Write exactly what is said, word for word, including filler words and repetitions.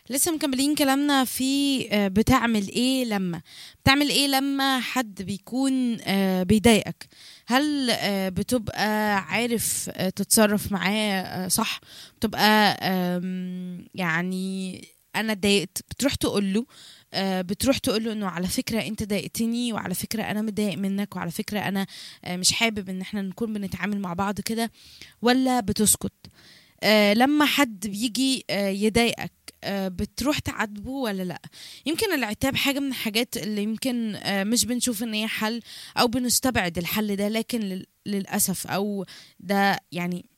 لسه مكملين كلامنا في آه، بتعمل ايه لما بتعمل ايه لما حد بيكون آه، بيضايقك. هل آه، بتبقى عارف آه، تتصرف معاه آه، صح؟ بتبقى آم، يعني انا اتضايقت بتروح تقول له، آه، بتروح تقول له انه على فكرة انت ضايقتني، وعلى فكرة انا متضايق منك، وعلى فكرة انا آه، مش حابب ان احنا نكون بنتعامل مع بعض كده، ولا بتسكت؟ آه لما حد بيجي آه يضايقك، آه بتروح تعاتبه ولا لا؟ يمكن العتاب حاجة من الحاجات اللي يمكن آه مش بنشوف ان هي حل، او بنستبعد الحل ده، لكن لل- للأسف او ده يعني